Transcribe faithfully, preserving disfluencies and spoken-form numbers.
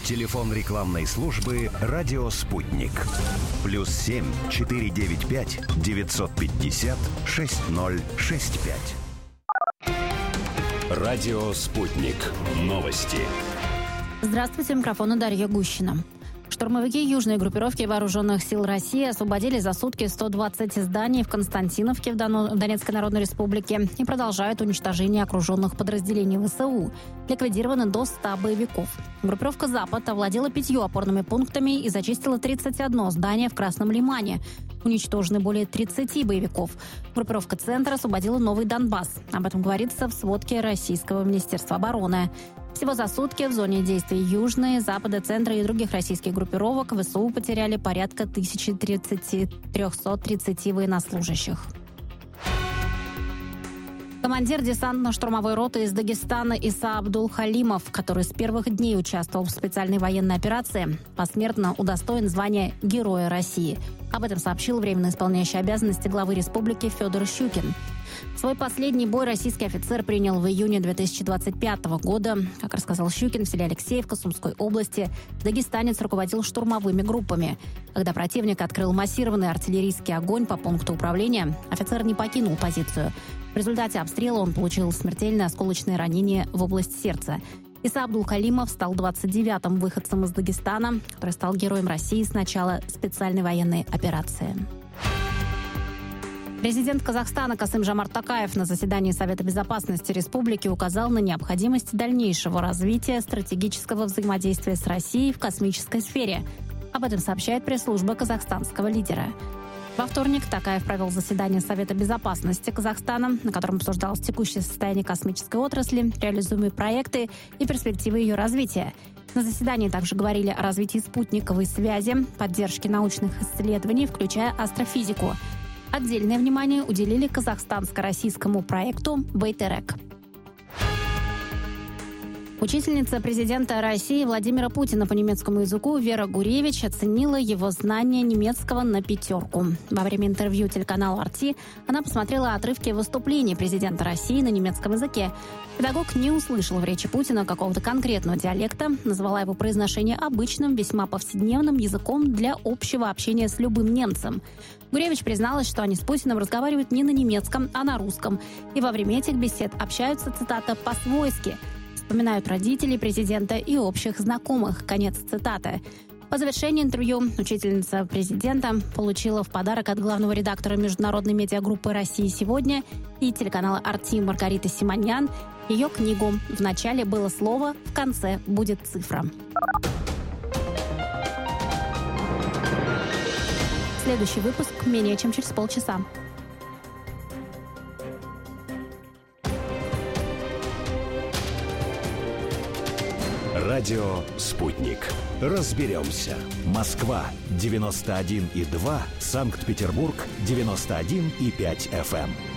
Телефон рекламной службы «Радио Спутник». Плюс семь четыре девять пять девятьсот пятьдесят шесть ноль шесть пять. Радио «Спутник». Новости. Здравствуйте, у микрофона Дарья Гущина. Штурмовики южной группировки вооруженных сил России освободили за сутки сто двадцать зданий в Константиновке в Донецкой Народной Республике и продолжают уничтожение окруженных подразделений ВСУ. Ликвидированы до ста боевиков. Группировка «Запад» овладела пятью опорными пунктами и зачистила тридцать одно здание в Красном Лимане. Уничтожены более тридцати боевиков. Группировка «Центр» освободила Новый Донбасс. Об этом говорится в сводке Российского Министерства обороны. Всего за сутки в зоне действий Южной, Запада, Центра и других российских группировок ВСУ потеряли порядка тысяча триста тридцать военнослужащих. Командир десантно-штурмовой роты из Дагестана Иса Абдул-Халимов, который с первых дней участвовал в специальной военной операции, посмертно удостоен звания Героя России. Об этом сообщил временно исполняющий обязанности главы республики Федор Щукин. Свой последний бой российский офицер принял в июне две тысячи двадцать пятого года. Как рассказал Щукин, в селе Алексеевка Сумской области дагестанец руководил штурмовыми группами. Когда противник открыл массированный артиллерийский огонь по пункту управления, офицер не покинул позицию. В результате обстрела он получил смертельное осколочное ранение в область сердца. Иса Абдул-Халимов стал двадцать девятым выходцем из Дагестана, который стал Героем России с начала специальной военной операции. Президент Казахстана Касым-Жомарт Токаев на заседании Совета безопасности республики указал на необходимость дальнейшего развития стратегического взаимодействия с Россией в космической сфере. Об этом сообщает пресс-служба казахстанского лидера. Во вторник Токаев провел заседание Совета безопасности Казахстана, на котором обсуждалось текущее состояние космической отрасли, реализуемые проекты и перспективы ее развития. На заседании также говорили о развитии спутниковой связи, поддержке научных исследований, включая астрофизику. Отдельное внимание уделили казахстанско-российскому проекту «Бейтерек». Учительница президента России Владимира Путина по немецкому языку Вера Гуревич оценила его знание немецкого на пятерку. Во время интервью телеканалу эр ти она посмотрела отрывки выступлений президента России на немецком языке. Педагог не услышал в речи Путина какого-то конкретного диалекта, назвала его произношение обычным, весьма повседневным языком для общего общения с любым немцем. Гуревич призналась, что они с Путиным разговаривают не на немецком, а на русском. И во время этих бесед общаются, цитата, «по-свойски». Вспоминают родителей президента и общих знакомых. Конец цитаты. По завершении интервью учительница президента получила в подарок от главного редактора международной медиагруппы «России сегодня» и телеканала эр ти Маргариты Симоньян ее книгу «В начале было слово, в конце будет цифра». Следующий выпуск менее чем через полчаса. Радио «Спутник». Разберемся. Москва девяносто один и два, Санкт-Петербург девяносто один и пять эф эм.